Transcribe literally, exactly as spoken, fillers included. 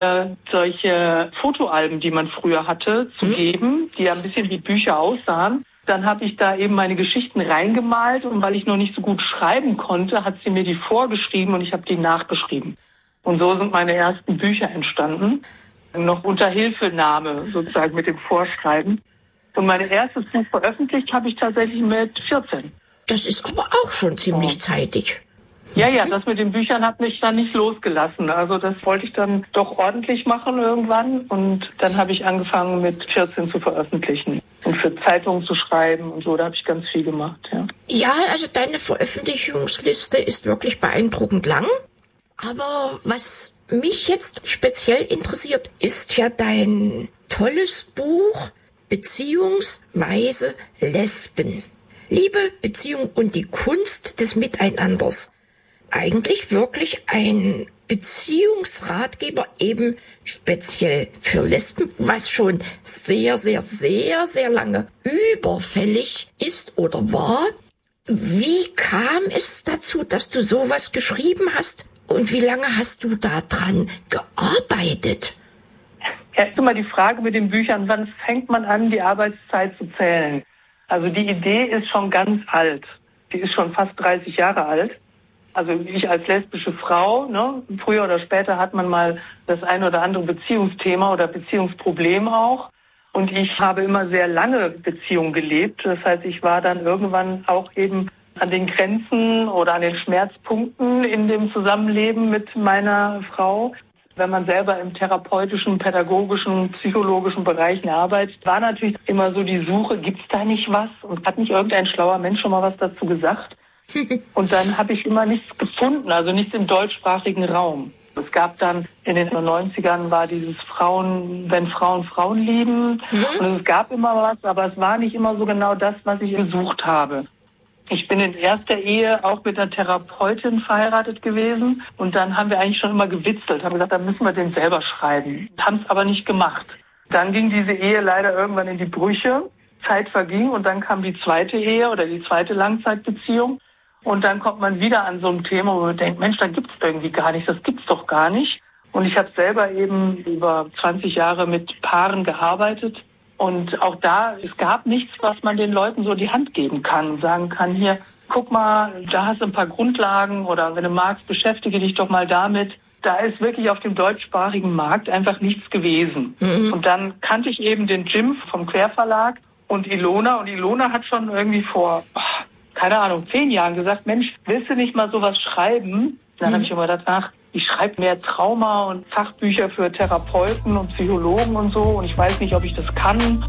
äh, solche Fotoalben, die man früher hatte, zu hm? geben, die ja ein bisschen wie Bücher aussahen. Dann habe ich da eben meine Geschichten reingemalt und weil ich noch nicht so gut schreiben konnte, hat sie mir die vorgeschrieben und ich habe die nachgeschrieben. Und so sind meine ersten Bücher entstanden, noch unter Hilfenahme sozusagen mit dem Vorschreiben. Und mein erstes Buch veröffentlicht habe ich tatsächlich mit vierzehn. Das ist aber auch schon ziemlich oh. zeitig. Ja, ja, das mit den Büchern hat mich dann nicht losgelassen. Also das wollte ich dann doch ordentlich machen irgendwann. Und dann habe ich angefangen mit vierzehn zu veröffentlichen und für Zeitungen zu schreiben und so. Da habe ich ganz viel gemacht, ja. Ja, also deine Veröffentlichungsliste ist wirklich beeindruckend lang. Aber was mich jetzt speziell interessiert, ist ja dein tolles Buch Beziehungsweise Lesben. Liebe, Beziehung und die Kunst des Miteinanders. Eigentlich wirklich ein Beziehungsratgeber eben speziell für Lesben, was schon sehr, sehr, sehr, sehr lange überfällig ist oder war. Wie kam es dazu, dass du sowas geschrieben hast und wie lange hast du da dran gearbeitet? Erst einmal die Frage mit den Büchern, wann fängt man an, die Arbeitszeit zu zählen? Also die Idee ist schon ganz alt. Die ist schon fast dreißig Jahre alt. Also ich als lesbische Frau, ne, früher oder später hat man mal das ein oder andere Beziehungsthema oder Beziehungsproblem auch. Und ich habe immer sehr lange Beziehungen gelebt. Das heißt, ich war dann irgendwann auch eben an den Grenzen oder an den Schmerzpunkten in dem Zusammenleben mit meiner Frau. Wenn man selber im therapeutischen, pädagogischen, psychologischen Bereichen arbeitet, war natürlich immer so die Suche, gibt's da nicht was? Und hat nicht irgendein schlauer Mensch schon mal was dazu gesagt? Und dann habe ich immer nichts gefunden, also nichts im deutschsprachigen Raum. Es gab dann in den neunzigern war dieses Frauen, wenn Frauen Frauen lieben. Mhm. Und es gab immer was, aber es war nicht immer so genau das, was ich gesucht habe. Ich bin in erster Ehe auch mit einer Therapeutin verheiratet gewesen. Und dann haben wir eigentlich schon immer gewitzelt, haben gesagt, dann müssen wir den selber schreiben. Haben es aber nicht gemacht. Dann ging diese Ehe leider irgendwann in die Brüche. Zeit verging und dann kam die zweite Ehe oder die zweite Langzeitbeziehung. Und dann kommt man wieder an so ein Thema, wo man denkt, Mensch, da gibt's irgendwie gar nichts, das gibt's doch gar nicht. Und ich habe selber eben über zwanzig Jahre mit Paaren gearbeitet. Und auch da, es gab nichts, was man den Leuten so in die Hand geben kann. Sagen kann, hier, guck mal, da hast du ein paar Grundlagen oder wenn du magst, beschäftige dich doch mal damit. Da ist wirklich auf dem deutschsprachigen Markt einfach nichts gewesen. Mhm. Und dann kannte ich eben den Jim vom Querverlag und Ilona. Und Ilona hat schon irgendwie vor... keine Ahnung, zehn Jahren gesagt, Mensch, willst du nicht mal sowas schreiben? Dann mhm. habe ich immer gedacht, ach, ich schreibe mehr Trauma und Fachbücher für Therapeuten und Psychologen und so und ich weiß nicht, ob ich das kann.